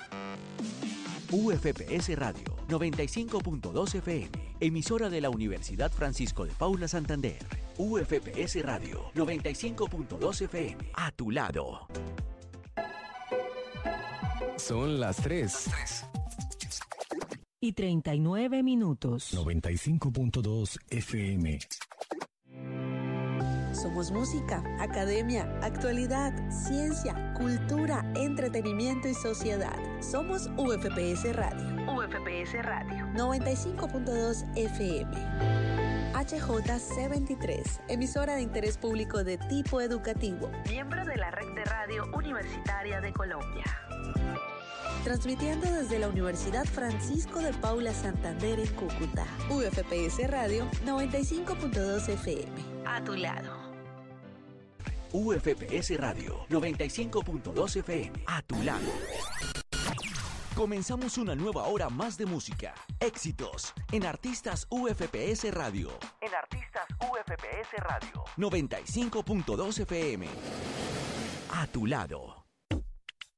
UFPS Radio 95.2 FM, emisora de la Universidad Francisco de Paula Santander. UFPS Radio 95.2 FM, a tu lado. Son las 3. Y 39 minutos. 95.2 FM. Somos música, academia, actualidad, ciencia, cultura, entretenimiento y sociedad. Somos UFPS Radio. UFPS Radio 95.2 FM. HJC23, emisora de interés público de tipo educativo. Miembro de la Red de Radio Universitaria de Colombia. Transmitiendo desde la Universidad Francisco de Paula Santander en Cúcuta. UFPS Radio 95.2 FM. A tu lado. UFPS Radio 95.2 FM, a tu lado. Comenzamos una nueva hora más de música, éxitos, en Artistas UFPS Radio. En Artistas UFPS Radio 95.2 FM, a tu lado.